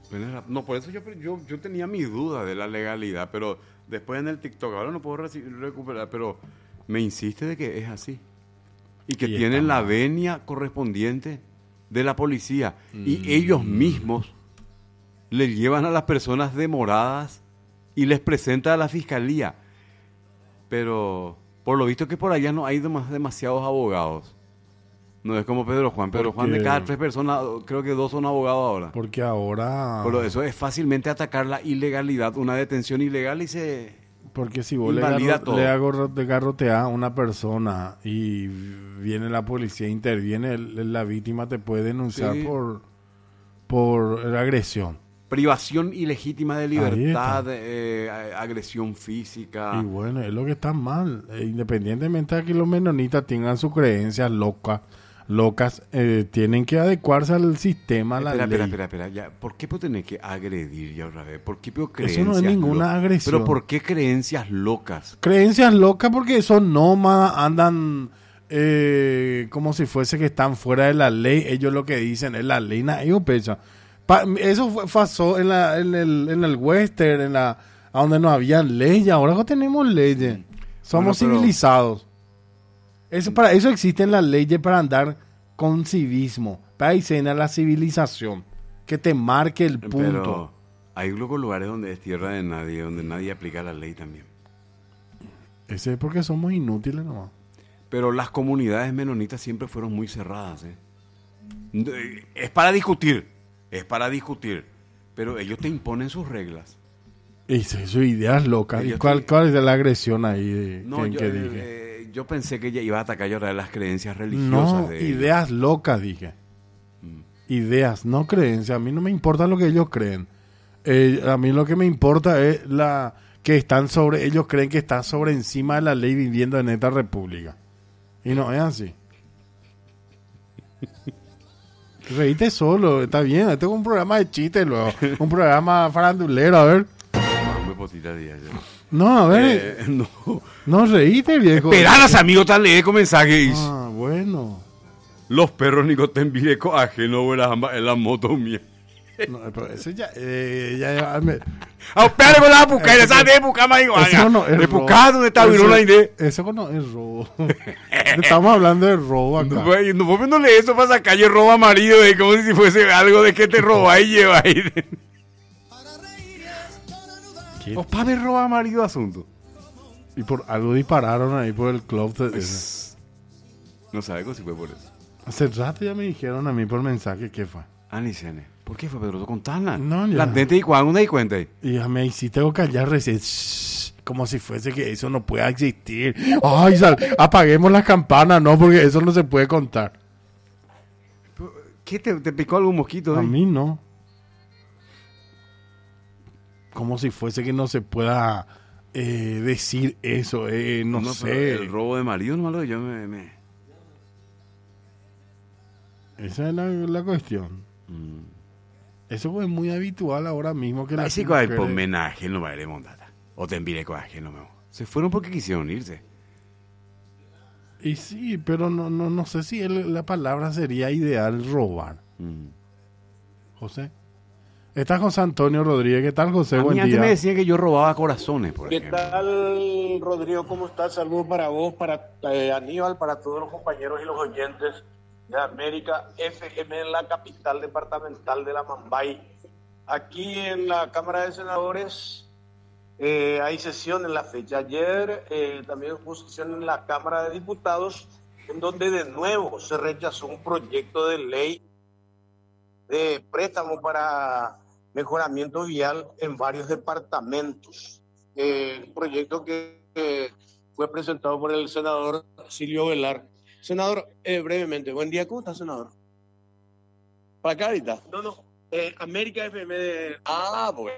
No, por eso yo tenía mis dudas de la legalidad, pero después en el TikTok, ahora no puedo recuperar, pero me insiste de que es así. Y que tienen la venia correspondiente de la policía. Y ellos mismos le llevan a las personas demoradas y les presenta a la fiscalía. Pero por lo visto que por allá no hay demasiados abogados. No es como Pedro Juan. Pedro Juan, de cada 3 personas, creo que 2 son abogados ahora. Porque ahora... Pero eso es fácilmente atacar la ilegalidad, una detención ilegal y se... Porque si vos le garroteás a una persona y viene la policía e interviene, la víctima te puede denunciar por agresión. Privación ilegítima de libertad, agresión física. Y bueno, es lo que está mal. Independientemente de que los menonitas tengan sus creencias locas, tienen que adecuarse al sistema, a la ley. Espera, ya. ¿Por qué puedo tener que agredir ya otra vez? ¿Por qué creencias? Eso no es ninguna agresión. ¿Pero por qué creencias locas? Creencias locas porque son nómadas, andan como si fuese que están fuera de la ley. Ellos lo que dicen es la ley. Ellos pesan. Eso pasó en el western, a donde no había leyes. Ahora no tenemos leyes. Somos civilizados. Para eso existen las leyes, para andar con civismo, para diseñar la civilización, que te marque el punto. Pero hay lugares donde es tierra de nadie, donde nadie aplica la ley también. Ese es porque somos inútiles nomás. Pero las comunidades menonitas siempre fueron muy cerradas. Es para discutir, pero ellos te imponen sus reglas. Sus ideas locas. ¿Y cuál es la agresión ahí? Yo pensé que ella iba a atacar yo las creencias religiosas. No, ideas locas, dije. Ideas, no creencias. A mí no me importa lo que ellos creen. A mí lo que me importa es que ellos creen que están sobre encima de la ley viviendo en esta república. Y no es así. Reíte solo, está bien. Este es un programa de chistes, luego. Un programa farandulero, a ver. No, a ver. No reíte, viejo. Esperalas, amigo, tal leer con mensajes. Bueno. Los perros ni coten vileco ajeno, güey, en la moto mía. No, pero eso ya espérate con la puca, ya sabes de puca, más igual. Eso no es de puca, ¿dónde está Virula? Eso no es robo. Estamos hablando de robo acá. No vos viéndole eso para sacar yo robo a marido, como si fuese algo de que te roba y lleva ahí. Vos para ver roba a marido asunto. Y por algo dispararon ahí por el club. No sabes si fue por eso. Hace rato ya me dijeron a mí por mensaje qué fue. Ni sé. ¿Por qué fue, Pedro? Contala. No, ya. La gente y cuando una y cuenta. Y ya me hiciste callar recién. Como si fuese que eso no pueda existir. Ay, apaguemos las campanas, no, porque eso no se puede contar. ¿Qué te picó algún mosquito? A mí no. Como si fuese que no se pueda decir eso, no sé. El robo de marido, no yo Esa es la cuestión. Eso es muy habitual ahora mismo que la chica hay homenaje no vale mondata. O te envíe coraje no me. Se fueron porque quisieron irse. Y sí, pero no sé si la palabra sería ideal robar. José. Está José Antonio Rodríguez. ¿Qué tal, José? Buen día. Antes me decían que yo robaba corazones, por ejemplo. ¿Qué tal, Rodrigo? ¿Cómo estás? Saludos para vos, para Aníbal, para todos los compañeros y los oyentes de América FM en la capital departamental de la Mambay. Aquí en la Cámara de Senadores hay sesión en la fecha. Ayer también hubo sesión en la Cámara de Diputados, en donde de nuevo se rechazó un proyecto de ley de préstamo para mejoramiento vial en varios departamentos. Un proyecto que fue presentado por el senador Silvio Velar. Senador, brevemente, buen día, ¿cómo está, senador? ¿Para acá ahorita? No, América FM de... Pues.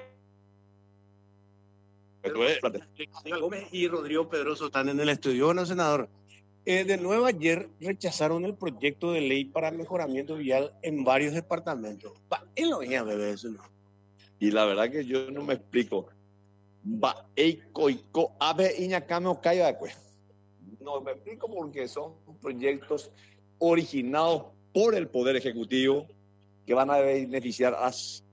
Aníbal Gómez y Rodrigo Pedroso están en el estudio. Bueno, senador, de nuevo ayer rechazaron el proyecto de ley para mejoramiento vial en varios departamentos. ¿En lo venía, bebé, eso no? Y la verdad que yo no me explico. No me explico porque son proyectos originados por el Poder Ejecutivo que van a beneficiar a